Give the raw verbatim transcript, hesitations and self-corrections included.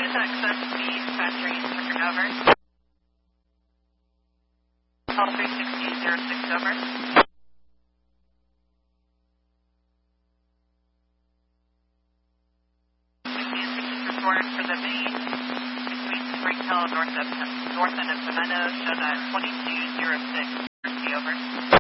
with access speed, factory turn over. Call three sixty zero six over. Report for the main between Spring Hill and north, of, north end of Pimento, shown at twenty-two zero six, over.